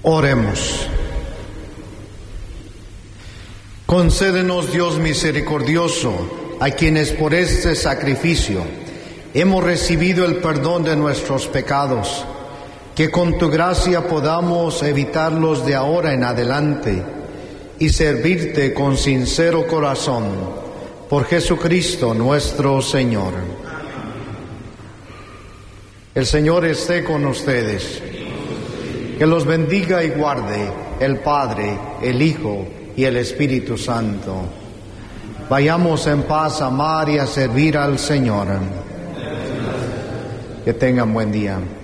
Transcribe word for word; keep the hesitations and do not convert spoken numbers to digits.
Oremos. Concédenos, Dios misericordioso, a quienes por este sacrificio hemos recibido el perdón de nuestros pecados, que con tu gracia podamos evitarlos de ahora en adelante y servirte con sincero corazón, por Jesucristo nuestro Señor. El Señor esté con ustedes. Que los bendiga y guarde el Padre, el Hijo y el Espíritu Santo. Vayamos en paz a amar y a servir al Señor. Que tengan buen día.